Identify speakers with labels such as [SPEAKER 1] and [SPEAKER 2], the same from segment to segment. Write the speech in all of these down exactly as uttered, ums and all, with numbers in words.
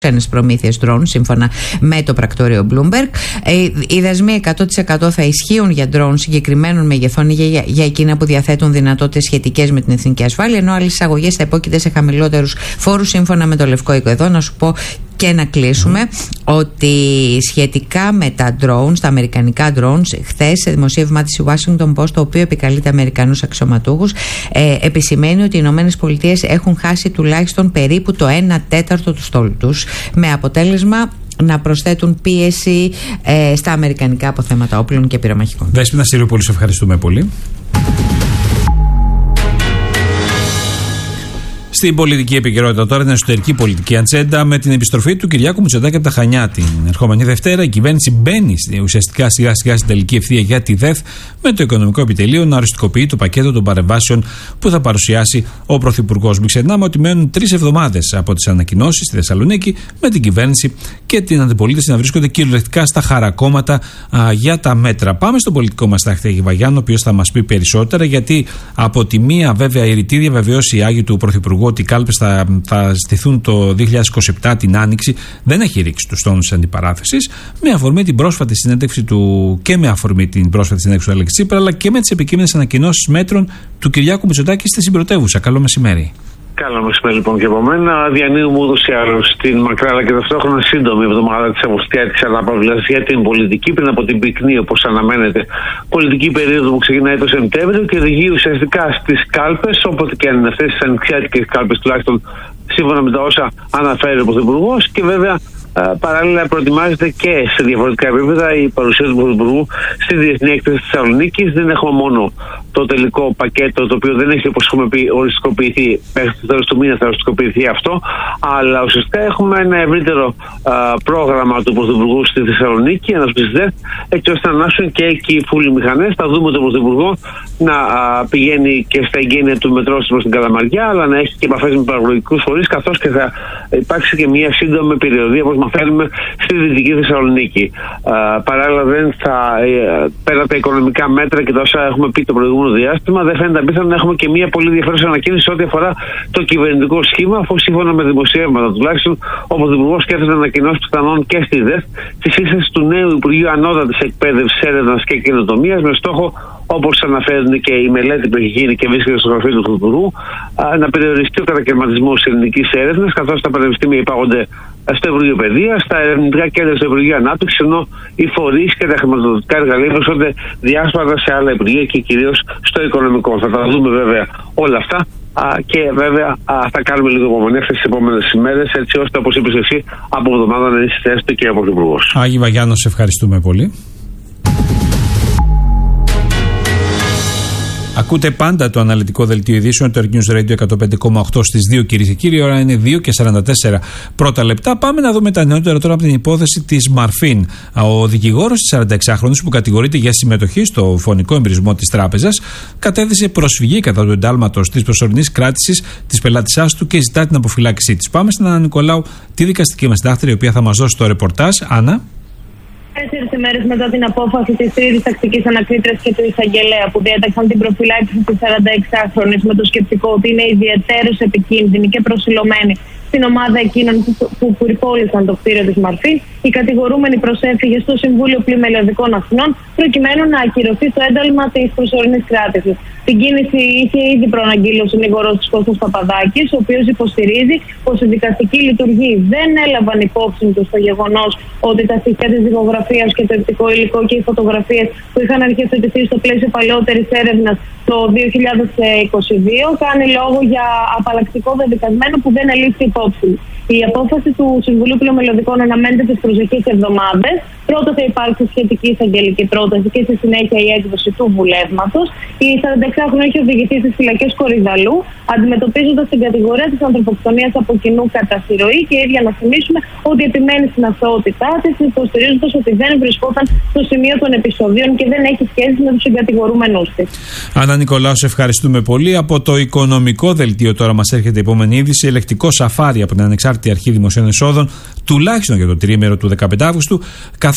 [SPEAKER 1] ξένες προμήθειες drone, σύμφωνα με το πρακτορείο Bloomberg. Οι δασμοί εκατό τοις εκατό θα ισχύουν για drone συγκεκριμένων μεγεθών ή για, για εκείνα που διαθέτουν δυνατότητες σχετικές με την εθνική ασφάλεια, ενώ άλλες εισαγωγές θα υπόκειται σε χαμηλότερους φόρους, σύμφωνα με το Λευκό Οίκο. Εδώ να σου πω και να κλείσουμε mm. ότι σχετικά με τα drones, τα αμερικανικά drones, χθες σε δημοσίευμά της Washington Post, το οποίο επικαλείται Αμερικανούς αξιωματούχους, ε, επισημαίνει ότι οι Ηνωμένες Πολιτείες έχουν χάσει τουλάχιστον περίπου το ένα τέταρτο του στόλου τους, με αποτέλεσμα να προσθέτουν πίεση ε, στα αμερικανικά αποθέματα όπλων και πυρομαχικών.
[SPEAKER 2] Δέσποινα Σιριούπολη, σε ευχαριστούμε πολύ. Στην πολιτική επικαιρότητα τώρα, την εσωτερική πολιτική ατζέντα, με την επιστροφή του Κυριάκου Μητσοτάκη από τα Χανιά την ερχόμενη Δευτέρα, η κυβέρνηση μπαίνει ουσιαστικά σιγά σιγά στην τελική ευθεία για τη ΔΕΘ, με το Οικονομικό Επιτελείο να οριστικοποιεί το πακέτο των παρεμβάσεων που θα παρουσιάσει ο Πρωθυπουργός. Μην ξεχνάμε ότι μένουν τρεις εβδομάδες από τις ανακοινώσεις στη Θεσσαλονίκη, με την κυβέρνηση και την αντιπολίτευση να βρίσκονται κυριολεκτικά στα χαρακόμματα α, για τα μέτρα. Πάμε στον πολιτικό μας τάχτη Άγη Βαγιάννου, ο οποίος θα μας πει περισσότερα, γιατί από τη μία, βέβαια, η ρητή διαβεβαίωση η Άγη του Πρωθυπουργού ότι οι κάλπες θα, θα στηθούν το δύο χιλιάδες είκοσι επτά την Άνοιξη, δεν έχει ρίξει τους τόνους της αντιπαράθεσης, με αφορμή την πρόσφατη συνέντευξη του και με αφορμή την πρόσφατη συνέντευξη του Αλέξη Τσίπρα, αλλά και με τις επικείμενες ανακοινώσεις μέτρων του Κυριάκου Μητσοτάκη στη Συμπρωτεύουσα. Καλό μεσημέρι.
[SPEAKER 3] Καλό μεσημέρι λοιπόν και από μένα. Διανύουμε ούτως ή άλλως την μακρά αλλά και ταυτόχρονα σύντομη εβδομάδα της Αυγουστιάτικης αναπαυλίας για την πολιτική, πριν από την πυκνή, όπως αναμένεται, πολιτική περίοδο που ξεκινάει το Σεπτέμβριο και οδηγεί ουσιαστικά στις κάλπες, όποτε και αν είναι αυτές, τις ανοιξιάτικες κάλπες τουλάχιστον σύμφωνα με τα όσα αναφέρει ο Πρωθυπουργός, και βέβαια Uh, παράλληλα προετοιμάζεται και σε διαφορετικά επίπεδα η παρουσία του Πρωθυπουργού στη Διεθνή Έκθεση της Θεσσαλονίκης. Δεν έχουμε μόνο το τελικό πακέτο, το οποίο δεν έχει, όπως έχουμε πει, οριστικοποιηθεί, μέχρι το τέλος του μήνα θα οριστικοποιηθεί αυτό, αλλά ουσιαστικά έχουμε ένα ευρύτερο uh, πρόγραμμα του Πρωθυπουργού στη Θεσσαλονίκη, ένα σπιστέ, έτσι ώστε να ανάσουν και εκεί οι φούλοι μηχανές. Θα δούμε τον Πρωθυπουργό να uh, πηγαίνει και στα εγγένεια του μετρό προς την Καλαμαριά, αλλά να έχει και επαφές με παραγωγικούς φορείς, καθώς και θα υπάρξει και μια σύντομη περιοδία, όπως μαθαίνουμε, στη Δυτική Θεσσαλονίκη. Uh, παράλληλα, δεν θα, uh, πέρα τα οικονομικά μέτρα και τα όσα έχουμε πει το προηγούμενο διάστημα, δεν φαίνεται απίθανο να έχουμε και μια πολύ ενδιαφέρουσα ανακοίνωση ό,τι αφορά το κυβερνητικό σχήμα, αφού σύμφωνα με δημοσιεύματα τουλάχιστον ο Πρωθυπουργός σκέφτεται να ανακοινώσει πιθανόν και στη ΔΕΘ τη σύσταση του νέου Υπουργείου Ανώτατης Εκπαίδευσης, Έρευνας και Καινοτομίας, με στόχο, όπως αναφέρουν και η μελέτη που έχει γίνει και βρίσκεται στο γραφείο του Πρωθυπουργού, να περιοριστεί ο κατακαιρματισμός της ελληνικής έρευνας, καθώς τα πανεπιστήμια υπάγονται στο Υπουργείο Παιδείας, στα ερευνητικά κέντρα στο Υπουργείο Ανάπτυξης, ενώ οι φορείς και τα χρηματοδοτικά εργαλεία βρίσκονται διάσπαρτα σε άλλα υπουργεία και κυρίως στο οικονομικό. Θα τα δούμε βέβαια όλα αυτά. Α, και βέβαια α, θα κάνουμε λίγο υπομονή αυτές τις επόμενες ημέρες, έτσι ώστε, όπως είπες εσύ, από εβδομάδα να είναι στη θέση του και ο Πρωθυπουργός.
[SPEAKER 2] Άγη Βαγιάννου, σε ευχαριστούμε πολύ. Ακούτε πάντα το αναλυτικό δελτίο ειδήσεων, το News Radio εκατόν πέντε κόμμα οκτώ στις δύο, κυρίες και κύριοι. Η ώρα είναι δύο και σαράντα τέσσερα πρώτα λεπτά. Πάμε να δούμε τα νεότερα τώρα από την υπόθεση της Μαρφίν. Ο δικηγόρος της σαρανταεξάχρονης, που κατηγορείται για συμμετοχή στο φωνικό εμπειρισμό της τράπεζας, κατέθεσε προσφυγή κατά του εντάλματος της προσωρινής κράτησης της πελάτησάς του και ζητά την αποφυλάκησή της. Πάμε στην Άννα Νικολάου, τη δικαστική μας συντάκτρια, η οποία θα μας δώσει το ρεπορτάζ. Άννα.
[SPEAKER 4] Τέσσερις ημέρες μετά την απόφαση της τρίτης τακτικής ανακρίτριας και του εισαγγελέα που διέταξαν την προφυλάκηση της σαρανταεξάχρονης με το σκεπτικό ότι είναι ιδιαιτέρως επικίνδυνη και προσιλωμένη στην ομάδα εκείνων που πυρπόλησαν το κτίριο της Μαρφίν, η κατηγορούμενη προσέφυγε στο Συμβούλιο Πλημελιωδικών Αθηνών προκειμένου να ακυρωθεί το ένταλμα της προσωρινής κράτησης. Την κίνηση είχε ήδη προαναγγείλει ο συνήγορος της Κώστας Παπαδάκης, ο οποίος υποστηρίζει πως οι δικαστικοί λειτουργοί δεν έλαβαν υπόψη τους το γεγονός ότι τα στοιχεία της δικογραφίας και το οπτικό υλικό και οι φωτογραφίες που είχαν αρχιοθετηθεί στο πλαίσιο παλαιότερης έρευνας το δύο χιλιάδες είκοσι δύο κάνει λόγο για απαλλακτικό δεδικασμένο που δεν ελήφθη υπόψη. Η απόφαση του Συμβουλίου Πλημελιωδικών αναμένεται τις προσεχείς εβδομάδες. Πρώτα θα υπάρξει σχετική εισαγγελική πρόταση και στη συνέχεια η έκδοση του βουλεύματος. Η σαρανταεξάχρονη έχει οδηγηθεί στις φυλακές Κορυδαλού, αντιμετωπίζοντας την κατηγορία της ανθρωποκτονίας από κοινού κατά συρροή, και ίδια να θυμίσουμε ότι επιμένει στην αθωότητά της, υποστηρίζοντας ότι δεν βρισκόταν στο σημείο των επεισοδίων και δεν έχει σχέση με τους συγκατηγορούμενους της.
[SPEAKER 2] Άννα Νικολάου, σε ευχαριστούμε πολύ. Από το οικονομικό δελτίο τώρα μας έρχεται η επόμενη είδηση. Ελεκτικό σαφάρι από την Ανεξάρτητη Αρχή Δημοσίων Εσόδων, τουλάχιστον για το τριήμερο του δεκαπέντε Αυγούστου, καθώς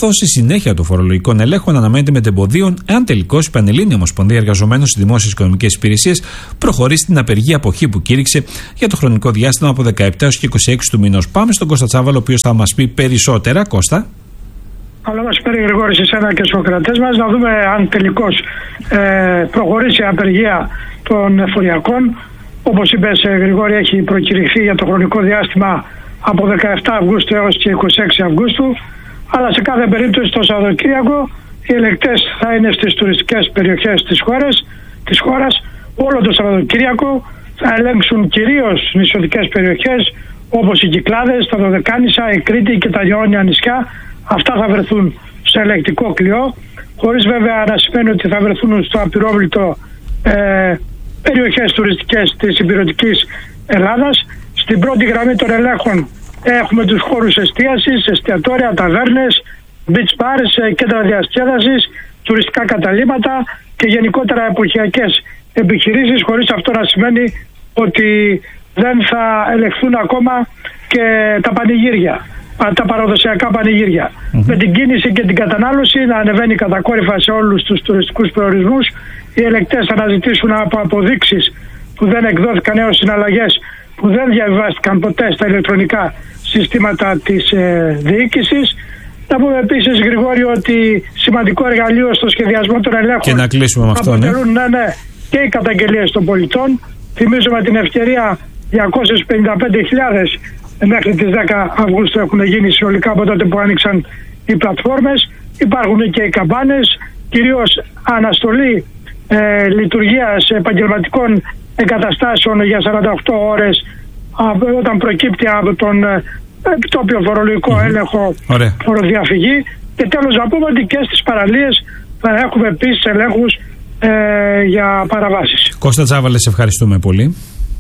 [SPEAKER 2] καθώς η συνέχεια των φορολογικών ελέγχων αναμένεται μετεμποδίων, εάν τελικώς η Πανελλήνια Ομοσπονδία Εργαζομένων στις Δημόσιες Οικονομικές Υπηρεσίες προχωρήσει στην απεργία αποχή που κήρυξε για το χρονικό διάστημα από δεκαεπτά έως και είκοσι έξι του μηνός. Πάμε στον Κώστα Τσάβαλο, ο οποίος θα μας πει περισσότερα. Κώστα.
[SPEAKER 5] Καλό μεσημέρι, Γρηγόρη, σε εσένα και στους ακροατές μας. Να δούμε αν τελικώς ε, προχωρήσει η απεργία των εφοριακών. Όπως είπες, Γρηγόρη, έχει προκηρυχθεί για το χρονικό διάστημα από δεκαεπτά Αυγούστου έως και είκοσι έξι Αυγούστου. Αλλά σε κάθε περίπτωση το Σαββατοκύριακο οι ελεκτές θα είναι στις τουριστικές περιοχές της χώρας, της χώρας. Όλο το Σαββατοκύριακο θα ελέγξουν κυρίως νησιωτικές περιοχές όπως οι Κυκλάδες, τα Δωδεκάνησα, η Κρήτη και τα Ιόνια νησιά. Αυτά θα βρεθούν σε ελεγκτικό κλειό, χωρίς βέβαια να σημαίνει ότι θα βρεθούν στο απειρόβλητο ε, περιοχές τουριστικές της υπηρετικής Ελλάδας. Στην πρώτη γραμμή των ελέγχων έχουμε τους χώρους εστίασης, εστιατόρια, ταβέρνες, beach bars, κέντρα διασκέδασης, τουριστικά καταλύματα και γενικότερα εποχιακές επιχειρήσεις, χωρίς αυτό να σημαίνει ότι δεν θα ελεγχθούν ακόμα και τα πανηγύρια, τα παραδοσιακά πανηγύρια. Mm-hmm. Με την κίνηση και την κατανάλωση να ανεβαίνει κατακόρυφα σε όλους τους τουριστικούς προορισμούς, οι ελεκτές θα αναζητήσουν από αποδείξεις που δεν εκδόθηκαν έως συναλλαγές που δεν διαβιβάστηκαν ποτέ στα ηλεκτρονικά συστήματα της ε, διοίκησης. Να πούμε επίσης, Γρηγόρη, ότι σημαντικό εργαλείο στο σχεδιασμό των ελέγχων
[SPEAKER 2] και να κλείσουμε με αυτό,
[SPEAKER 5] αποτελούν ναι. Ναι, ναι, και οι καταγγελίες των πολιτών. Θυμίζουμε την ευκαιρία διακόσιες πενήντα πέντε χιλιάδες μέχρι τις δέκα Αυγούστου έχουν γίνει συνολικά από τότε που άνοιξαν οι πλατφόρμες. Υπάρχουν και οι καμπάνες, κυρίως αναστολή ε, λειτουργίας επαγγελματικών εγκαταστάσεων για σαράντα οκτώ ώρες όταν προκύπτει από τον επιτόπιο φορολογικό mm-hmm. έλεγχο φοροδιαφυγή. Και τέλος να πούμε ότι και στις παραλίες θα έχουμε επίσης ελέγχους ε, για παραβάσεις.
[SPEAKER 2] Κώστα Τσάβαλε, σε ευχαριστούμε πολύ.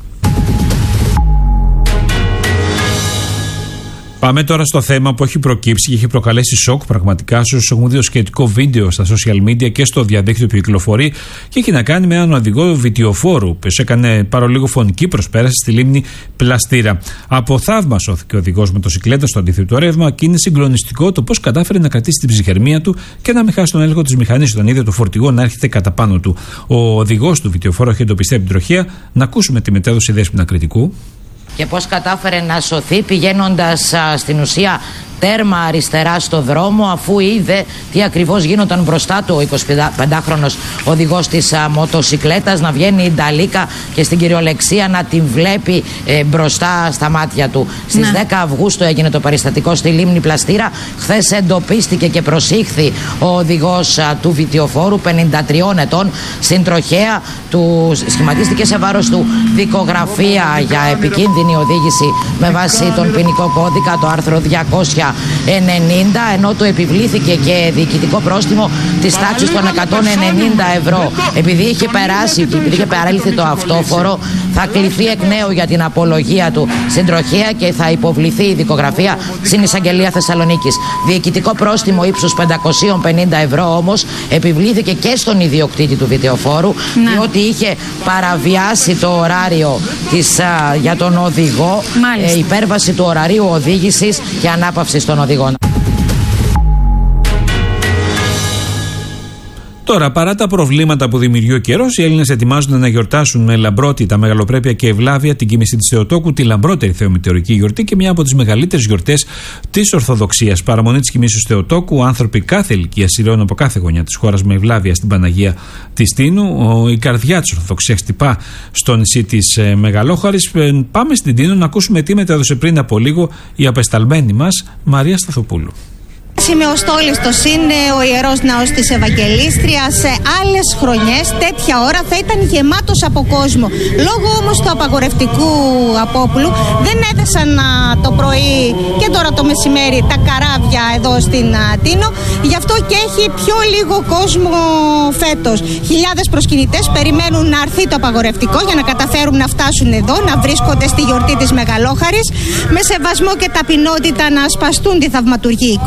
[SPEAKER 2] Πάμε τώρα στο θέμα που έχει προκύψει και έχει προκαλέσει σοκ πραγματικά σε όσους έχουν δει το σχετικό βίντεο στα social media και στο διαδίκτυο που κυκλοφορεί και έχει να κάνει με έναν οδηγό βιτιοφόρου που έκανε παρολίγο φωνική προσπέραση στη λίμνη Πλαστήρα. Από θαύμα σώθηκε ο οδηγός μοτοσικλέτας στο αντίθετο ρεύμα και είναι συγκλονιστικό το πώς κατάφερε να κρατήσει την ψυχραιμία του και να μην χάσει τον έλεγχο της μηχανής όταν είδε το φορτηγό να έρχεται κατά πάνω του. Ο οδηγός του βιτιοφόρου έχει εντοπιστεί από την τροχέα. Να ακούσουμε τη μετέδοση Δέσποινα Κρητικού.
[SPEAKER 6] Και πώς κατάφερε να σωθεί πηγαίνοντας α, στην ουσία τέρμα αριστερά στο δρόμο, αφού είδε τι ακριβώς γίνονταν μπροστά του ο εικοσιπεντάχρονος οδηγός της α, μοτοσικλέτας να βγαίνει η νταλίκα και στην κυριολεξία να την βλέπει ε, μπροστά στα μάτια του. Στις ναι. δέκα Αυγούστου έγινε το περιστατικό στη λίμνη Πλαστήρα. Χθες εντοπίστηκε και προσήχθη ο οδηγός α, του βιτιοφόρου πενήντα τριών ετών στην τροχέα του. Σχηματίστηκε σε βάρος του δικογραφία για επικίνδυνη οδήγηση με βάση τον ποινικό κώδικα, το άρθρο διακόσια ενενήντα, ενώ του επιβλήθηκε και διοικητικό πρόστιμο της τάξης των εκατόν ενενήντα ευρώ. Επειδή είχε περάσει, επειδή είχε παρέλθει το αυτόφορο, θα κληθεί εκ νέου για την απολογία του στην τροχέα και θα υποβληθεί η δικογραφία στην Εισαγγελία Θεσσαλονίκης. Διοικητικό πρόστιμο ύψους πεντακόσια πενήντα ευρώ όμως επιβλήθηκε και στον ιδιοκτήτη του βιτεοφόρου, ναι. διότι είχε παραβιάσει το ωράριο της, α, για τον οδηγό, ε, υπέρβαση του ωραρίου οδήγησης και ανάπαυση των οδηγών.
[SPEAKER 2] Τώρα, παρά τα προβλήματα που δημιουργεί ο καιρός, οι Έλληνες ετοιμάζονται να γιορτάσουν με λαμπρότητα, μεγαλοπρέπεια και ευλάβεια την κοίμηση της Θεοτόκου, τη λαμπρότερη θεομητεωρική γιορτή και μια από τις μεγαλύτερες γιορτές της Ορθοδοξίας. Παραμονή της κοιμήσεως Θεοτόκου, άνθρωποι κάθε ηλικίας σειραίων από κάθε γωνιά της χώρας με ευλάβεια στην Παναγία της Τίνου. Η καρδιά της Ορθοδοξίας χτυπά στο νησί της Μεγαλόχαρης. Πάμε στην Τίνο να ακούσουμε τι μετέδωσε πριν από λίγο η απεσταλμένη μας Μαρία Σταθοπούλου.
[SPEAKER 7] Είμαι ο Στόλιστος, είναι ο Ιερός Ναός της Ευαγγελίστριας. Σε άλλες χρονιές τέτοια ώρα θα ήταν γεμάτος από κόσμο. Λόγω όμως του απαγορευτικού απόπλου δεν έδεσαν α, το πρωί και τώρα το μεσημέρι τα καράβια εδώ στην α, Τίνο. Γι' αυτό και έχει πιο λίγο κόσμο φέτος. Χιλιάδες προσκυνητές περιμένουν να έρθει το απαγορευτικό για να καταφέρουν να φτάσουν εδώ, να βρίσκονται στη γιορτή της Μεγαλόχαρης, με σεβασμό και ταπεινότητα να ασπαστούν τη θαυματουργή εικόνα, να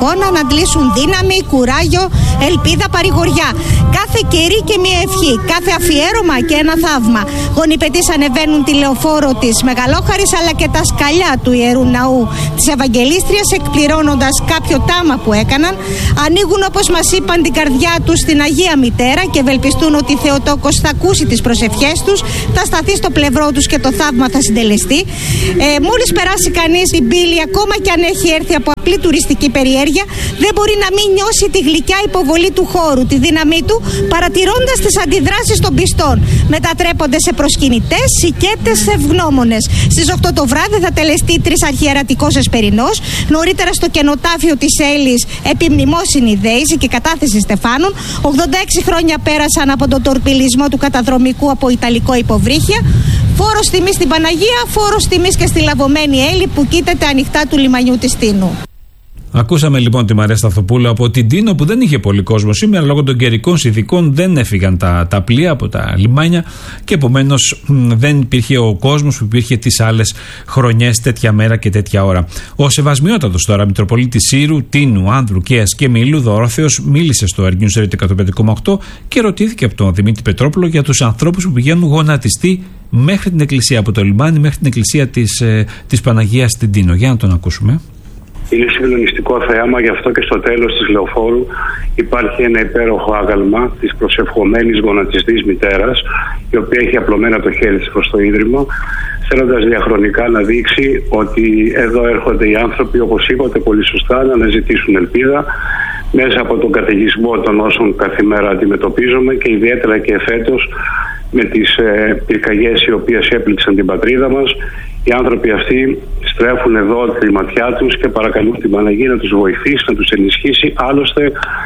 [SPEAKER 7] αντλήσουν δύναμη, κουράγιο, ελπίδα, παρηγοριά. Κάθε κερί και μια ευχή, κάθε αφιέρωμα και ένα θαύμα. Γονιπετής ανεβαίνουν τη λεωφόρο της Μεγαλόχαρης αλλά και τα σκαλιά του Ιερού Ναού της Ευαγγελίστριας, εκπληρώνοντας κάποιο τάμα που έκαναν. Ανοίγουν, όπως μας είπαν, την καρδιά τους στην Αγία Μητέρα και ευελπιστούν ότι η Θεοτόκος θα ακούσει τις προσευχές τους, θα σταθεί στο πλευρό τους και το θαύμα θα συντελεστεί. Ε, μόλις περάσει κανείς την πύλη, ακόμα και αν έχει έρθει από απλή τουριστική περιέργεια, δεν μπορεί να μην νιώσει τη γλυκιά υποβολή του χώρου, τη δύναμή του, παρατηρώντας τις αντιδράσεις των πιστών. Μετατρέπονται σε προσκυνητές, οικέτες, ευγνώμονες. Στις οκτώ το βράδυ θα τελεστεί τρισαρχιερατικός εσπερινός. Νωρίτερα στο κενοτάφιο της Έλλης επιμνημόσυνη δέηση και κατάθεση στεφάνων. ογδόντα έξι χρόνια πέρασαν από τον τορπιλισμό του καταδρομικού από ιταλικό υποβρύχια. Φόρος τιμής στην Παναγία, φόρος τιμής και στη λαβωμένη Έλλη που κοίταται ανοιχτά του λιμανιού της Τίνου.
[SPEAKER 2] Ακούσαμε λοιπόν τη Μαρία Σταθοπούλου από την Τίνο, που δεν είχε πολύ κόσμο σήμερα λόγω των καιρικών συνθηκών. Δεν έφυγαν τα, τα πλοία από τα λιμάνια και επομένως δεν υπήρχε ο κόσμος που υπήρχε τις άλλες χρονιές τέτοια μέρα και τέτοια ώρα. Ο Σεβασμιότατος τώρα Μητροπολίτης Σύρου, Τίνου, Άνδρου, Καίας και Μήλου, Δωρόθεος, μίλησε στο Air News εκατόν πέντε κόμμα οκτώ και ρωτήθηκε από τον Δημήτρη Πετρόπουλο για τους ανθρώπους που πηγαίνουν γονατιστοί μέχρι την εκκλησία, από το λιμάνι μέχρι την εκκλησία της, ε, της Παναγίας στην Τίνο. Για να τον ακούσουμε.
[SPEAKER 8] Είναι συγκλονιστικό θέαμα, γι' αυτό και στο τέλος της λεωφόρου υπάρχει ένα υπέροχο άγαλμα της προσευχομένης γονατιστής μητέρας, η οποία έχει απλωμένα το χέρι της προς το ίδρυμα, θέλοντας διαχρονικά να δείξει ότι εδώ έρχονται οι άνθρωποι, όπως είπατε πολύ σωστά, να αναζητήσουν ελπίδα μέσα από τον καταιγισμό των όσων κάθε μέρα αντιμετωπίζουμε και ιδιαίτερα και εφέτος με τις ε, πυρκαγιές οι οποίες έπληξαν την πατρίδα μας. Οι άνθρωποι αυτοί στρέφουν εδώ τη ματιά τους και παρακαλούν την Παναγία να τους βοηθήσει, να τους ενισχύσει. Άλλωστε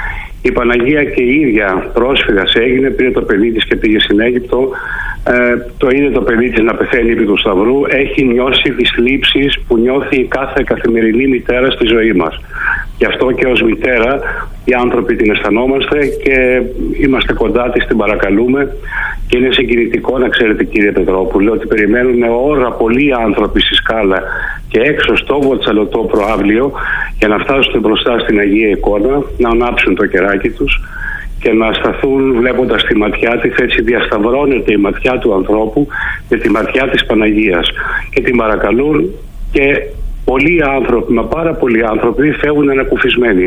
[SPEAKER 8] η Παναγία και η ίδια πρόσφυγας έγινε, πήρε το παιδί της και πήγε στην Αίγυπτο. Ε, το είδε το παιδί της να πεθαίνει επί του Σταυρού. Έχει νιώσει τις θλίψεις που νιώθει η κάθε καθημερινή μητέρα στη ζωή μας. Γι' αυτό και ως μητέρα οι άνθρωποι την αισθανόμαστε και είμαστε κοντά της, την παρακαλούμε. Και είναι συγκινητικό να ξέρετε, κύριε Πετρόπουλο, ότι περιμένουν ώρα πολλοί άνθρωποι στη Σκάλα και έξω στο Βοτσαλωτό προαύλιο για να φτάσουν μπροστά στην Αγία Εικόνα, να ανάψουν το κεράκι τους και να σταθούν βλέποντας τη ματιά της. Έτσι διασταυρώνεται η ματιά του ανθρώπου με τη ματιά της Παναγίας και την παρακαλούν, και πολλοί άνθρωποι, μα πάρα πολλοί άνθρωποι φεύγουν ανακουφισμένοι.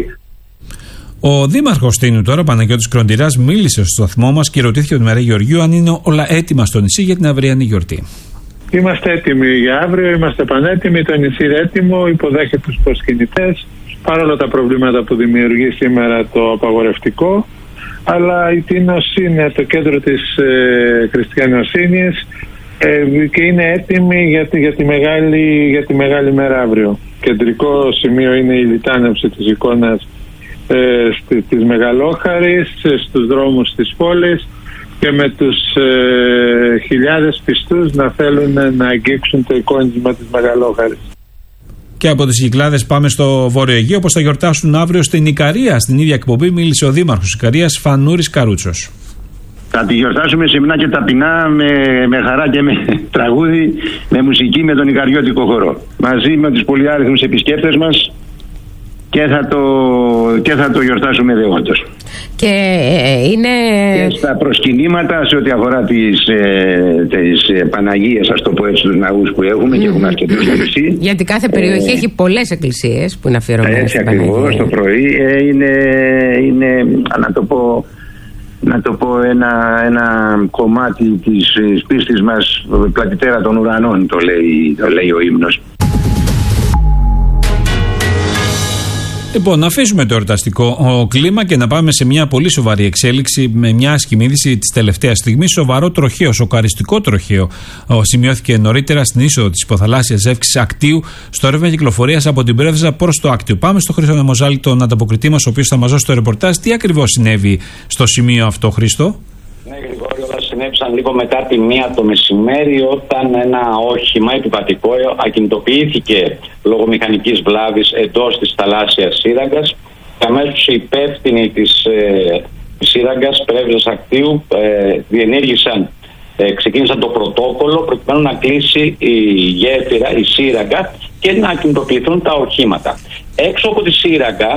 [SPEAKER 2] Ο Δήμαρχος Τίνου τώρα, Παναγιώτης Κροντηράς, μίλησε στο σταθμό μας και ρωτήθηκε τον Μαρία Γεωργίου αν είναι όλα έτοιμα στο νησί για την αυριανή γιορτή.
[SPEAKER 9] Είμαστε έτοιμοι για αύριο, είμαστε πανέτοιμοι, το νησί είναι έτοιμο, υποδέχεται τους προσκυνητές, παρόλα τα προβλήματα που δημιουργεί σήμερα το απαγορευτικό, αλλά η Τίνος είναι το κέντρο της ε, χριστιανοσύνης ε, και είναι έτοιμη για τη, για, τη μεγάλη, για τη μεγάλη μέρα αύριο. Κεντρικό σημείο είναι η λιτάνευση της εικόνας ε, στη, της Μεγαλόχαρης, ε, στους δρόμους της πόλης, και με τους ε, χιλιάδες πιστούς να θέλουν να αγγίξουν το εικόνισμα της Μεγαλόχαρης.
[SPEAKER 2] Και από τις Κυκλάδες πάμε στο Βόρειο Αιγαίο, όπως θα γιορτάσουν αύριο στην Ικαρία. Στην ίδια εκπομπή μίλησε ο Δήμαρχος Ικαρίας, Φανούρης Καρούτσος.
[SPEAKER 10] Θα τη γιορτάσουμε σεμνά και ταπεινά, με, με χαρά και με τραγούδι, με μουσική, με τον Ικαριώτικο χορό. Μαζί με τους πολυάριθμους επισκέπτες μας και θα το, και θα το γιορτάσουμε δεόντως.
[SPEAKER 11] Και είναι...
[SPEAKER 10] Και στα προσκυνήματα σε ό,τι αφορά τις, ε, τις ε, Παναγίες, ας το πω έτσι, τους ναούς που έχουμε, mm. και έχουμε αρκετούς στο νησί.
[SPEAKER 11] Γιατί κάθε περιοχή ε, έχει πολλές εκκλησίες που είναι αφιερωμένες.
[SPEAKER 10] Έτσι ακριβώς, το πρωί ε, είναι, είναι να το πω, να το πω ένα, ένα κομμάτι της πίστης μας, πλατιτέρα των ουρανών, το λέει, το λέει ο ύμνος.
[SPEAKER 2] Λοιπόν, να αφήσουμε το εορταστικό κλίμα και να πάμε σε μια πολύ σοβαρή εξέλιξη, με μια άσχημη είδηση της τελευταίας στιγμής. Σοβαρό τροχαίο, σοκαριστικό τροχαίο σημειώθηκε νωρίτερα στην είσοδο της υποθαλάσσιας ζεύξης Ακτίου, στο ρεύμα κυκλοφορίας από την Πρέβεζα προς το Άκτιο. Πάμε στο Χρήστο Νεμοζάλη, τον ανταποκριτή μας, ο οποίος θα μας δώσει το ρεπορτάζ. Τι ακριβώς συνέβη στο σημείο αυτό, Χρήστο?
[SPEAKER 12] Ναι, Γρηγόριο, όλα συνέβησαν λίγο μετά τη μία το μεσημέρι, όταν ένα όχημα επιβατικό ακινητοποιήθηκε λόγω μηχανικής βλάβης εντός της θαλάσσιας σύραγγας και αμέσως οι υπεύθυνοι της, ε, της σύραγγας Πρέβεζας Ακτίου ε, διενήργησαν, ε, ξεκίνησαν το πρωτόκολλο προκειμένου να κλείσει η γέφυρα, η σύραγγα, και να ακινητοποιηθούν τα οχήματα. Έξω από τη σύραγγα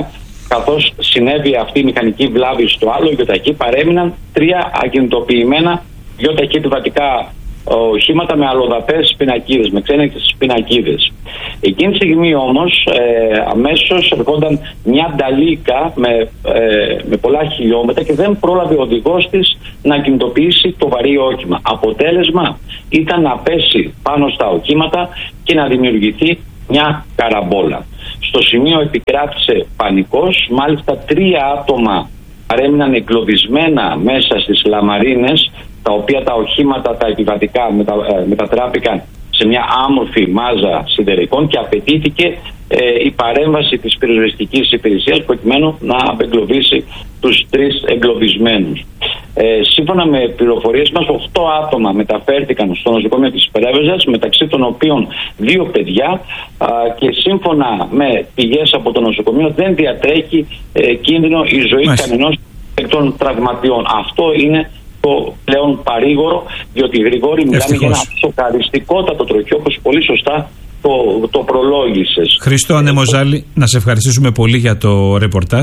[SPEAKER 12] καθώς συνέβη αυτή η μηχανική βλάβη στο άλλο γιοταχή, παρέμειναν τρία ακινητοποιημένα γιοταχή επιβατικά οχήματα με αλλοδαπές πινακίδες, με ξένες πινακίδες. Εκείνη τη στιγμή όμως ε, αμέσως ερχόταν μια νταλίκα με, ε, με πολλά χιλιόμετρα και δεν πρόλαβε ο οδηγός της να κινητοποιήσει το βαρύ όχημα. Αποτέλεσμα ήταν να πέσει πάνω στα οχήματα και να δημιουργηθεί μια καραμπόλα. Στο σημείο επικράτησε πανικός, μάλιστα τρία άτομα παρέμειναν εγκλωβισμένα μέσα στις λαμαρίνες, τα οποία τα οχήματα, τα επιβατικά μετα, ε, μετατράπηκαν σε μια άμορφη μάζα σιδερικών και απαιτήθηκε ε, η παρέμβαση της πυροσβεστικής υπηρεσίας προκειμένου να απεγκλωβίσει τους τρεις εγκλωβισμένους. Ε, σύμφωνα με πληροφορίες μας, οκτώ άτομα μεταφέρθηκαν στο νοσοκομείο της Πρέβεζας, μεταξύ των οποίων δύο παιδιά, α, και σύμφωνα με πηγές από το νοσοκομείο δεν διατρέχει ε, κίνδυνο η ζωή κανενός εκ των τραυματιών. Αυτό είναι το πλέον παρήγορο, διότι Γρηγόρη μιλάμε Ευτυχώς. για ένα σοκαριστικότατο τροχείο, όπως πολύ σωστά το, το προλόγησες.
[SPEAKER 2] Χρήστο Ανεμοζάλη, να σε ευχαριστήσουμε πολύ για το ρεπορτάζ.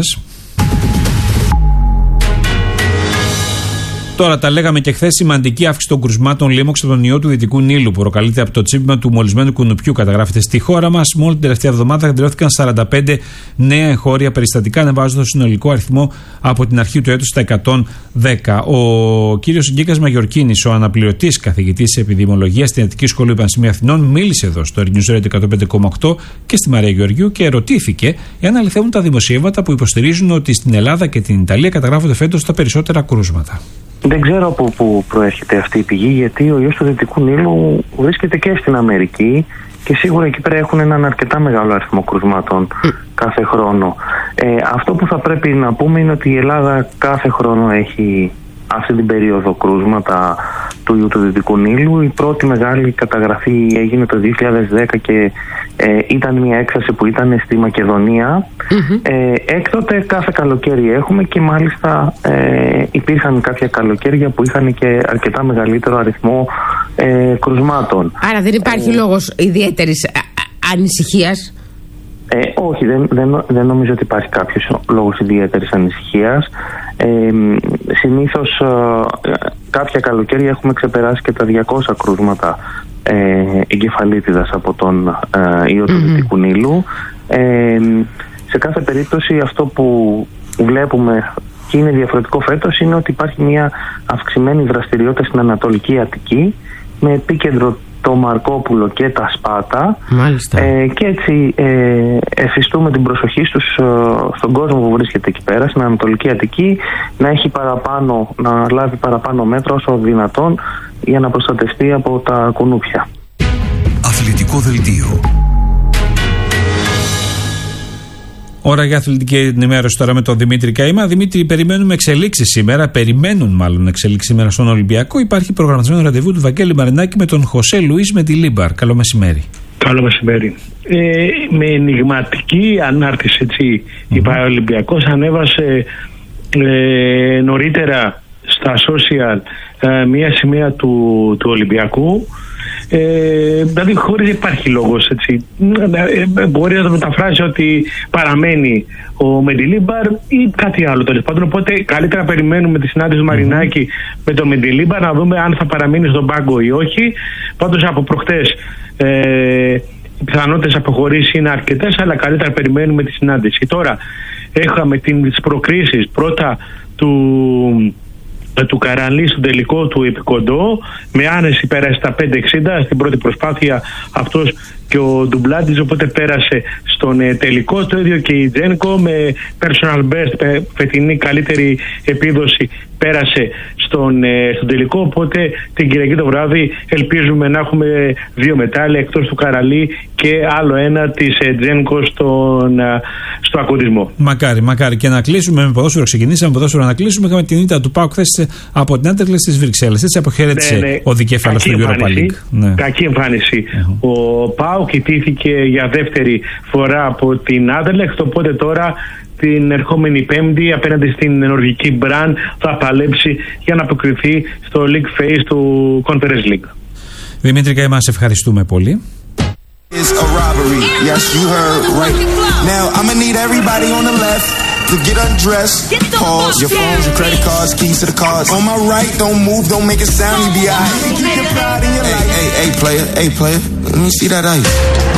[SPEAKER 2] Τώρα, τα λέγαμε και χθες, σημαντική αύξηση των κρουσμάτων λίμωξ από τον ιό του Δυτικού Νείλου που προκαλείται από το τσίπημα του μολυσμένου κουνουπιού. Καταγράφεται στη χώρα μας. Μόλις την τελευταία εβδομάδα εκδηλώθηκαν σαράντα πέντε νέα εγχώρια περιστατικά, ανεβάζοντας το συνολικό αριθμό από την αρχή του έτους στα εκατόν δέκα. Ο κύριος Γκίκας Μαγιορκίνης, ο αναπληρωτής καθηγητής επιδημιολογίας στην Ιατρική Σχολή Πανεπιστημίου Αθηνών, μίλησε εδώ στο News Radio εκατόν πέντε κόμμα οκτώ και στη Μαρία Γεωργίου και ερωτήθηκε εάν αληθεύουν τα δημοσιεύματα που υποστηρίζουν ότι στην Ελλάδα και την Ιταλία καταγράφονται φέτος τα περισσότερα κρούσματα.
[SPEAKER 13] Δεν ξέρω από πού προέρχεται αυτή η πηγή, γιατί ο ιός του Δυτικού Νείλου βρίσκεται και στην Αμερική και σίγουρα εκεί πέρα έχουν έναν αρκετά μεγάλο αριθμό κρουσμάτων mm. κάθε χρόνο. Ε, αυτό που θα πρέπει να πούμε είναι ότι η Ελλάδα κάθε χρόνο έχει αυτή την περίοδο κρούσματα του ιού του Δυτικού Νείλου. Η πρώτη μεγάλη καταγραφή έγινε το δύο χιλιάδες δέκα και ε, ήταν μια έκθεση που ήταν στη Μακεδονία. Mm-hmm. Ε, έκτοτε κάθε καλοκαίρι έχουμε και μάλιστα ε, υπήρχαν κάποια καλοκαίρια που είχαν και αρκετά μεγαλύτερο αριθμό ε, κρουσμάτων.
[SPEAKER 11] Άρα δεν υπάρχει ε, λόγος ιδιαίτερης ανησυχίας.
[SPEAKER 13] Ε, όχι, δεν, δεν, δεν νομίζω ότι υπάρχει κάποιος λόγος ιδιαίτερης ανησυχίας. Ε, συνήθως ε, κάποια καλοκαίρια έχουμε ξεπεράσει και τα διακόσια κρούσματα ε, εγκεφαλίτιδας από τον ε, ιό του mm-hmm. Δυτικού Νείλου. Ε, σε κάθε περίπτωση αυτό που βλέπουμε και είναι διαφορετικό φέτος είναι ότι υπάρχει μια αυξημένη δραστηριότητα στην Ανατολική Αττική με επίκεντρο το Μαρκόπουλο και τα Σπάτα. Ε, και έτσι ε, εφιστούμε την προσοχή στους, ε, στον κόσμο που βρίσκεται εκεί πέρα, στην Ανατολική Αττική, να έχει παραπάνω, να λάβει παραπάνω μέτρα όσο δυνατόν για να προστατευτεί από τα κουνούπια.
[SPEAKER 14] Αθλητικό δελτίο.
[SPEAKER 2] Ώρα για αθλητική ενημέρωση τώρα με τον Δημήτρη Καΐμα. Δημήτρη, περιμένουμε εξελίξεις σήμερα. Περιμένουν μάλλον εξελίξεις σήμερα στον Ολυμπιακό. Υπάρχει προγραμματισμένο ραντεβού του Βαγγέλη Μαρινάκη με τον Χωσέ Λουίς με τη Λίμπαρ. Καλό μεσημέρι.
[SPEAKER 15] Καλό μεσημέρι. Ε, με ενηγματική ανάρτηση, έτσι, mm-hmm. είπα, ο Ολυμπιακός ανέβασε ε, νωρίτερα στα social ε, μια σημαία του, του Ολυμπιακού. Ε, δηλαδή χωρίς υπάρχει λόγος, έτσι. Ε, μπορεί να το μεταφράσει ότι παραμένει ο Μεντιλίμπαρ ή κάτι άλλο τέλος πάντων. Οπότε καλύτερα περιμένουμε τη συνάντηση του Μαρινάκη με τον Μεντιλίμπαρ να δούμε αν θα παραμείνει στον πάγκο ή όχι. Πάντως από προχτές ε, οι πιθανότητες αποχωρήσεις είναι αρκετές, αλλά καλύτερα περιμένουμε τη συνάντηση. Τώρα έχαμε τις προκρίσεις πρώτα του του Καραλή στον τελικό του επικοντό, με άνεση πέρασε στα πέντε εξήντα στην πρώτη προσπάθεια αυτός και ο Ντουμπλάντης, οπότε πέρασε στον ε, τελικό. Το ίδιο και η Τζένκο με personal best, με φετινή καλύτερη επίδοση, πέρασε στον, ε, στον τελικό. Οπότε την Κυριακή το βράδυ ελπίζουμε να έχουμε δύο μετάλλια εκτός του Καραλή και άλλο ένα της ε, Τζένκο στον, ε, στο ακουντισμό.
[SPEAKER 2] Μακάρι, μακάρι. Και να κλείσουμε με ποδόσφαιρο. Ξεκινήσαμε με ποδόσφαιρο να κλείσουμε. Είχαμε την ήττα του ΠΑΟΚ χθες από την Άντερλεχτ στις Βρυξέλλες. Έτσι αποχαιρέτησε ναι, ναι. ο δικέφαλος του Europa League. Ναι.
[SPEAKER 15] Κακή εμφάνιση. Mm-hmm. Ο ΠΑΟΚ ιτήθηκε για δεύτερη φορά από την Άντερλεχτ, οπότε τώρα την ερχόμενη Πέμπτη απέναντι στην νορβηγική Μπραν θα παλέψει για να αποκριθεί στο League Phase του Conference League.
[SPEAKER 2] Δημήτρη Καΐμα, σε ευχαριστούμε πολύ.
[SPEAKER 14] It's a robbery. Yes, you heard right. Now I'm gonna need everybody on the left
[SPEAKER 16] so get undressed. Pause. Your phones, your credit cards, keys to the cars. On my right, don't move, don't make a sound, you be alright. Keep your pride in your life. Hey, hey, hey, player, hey, player. Let me see that ice.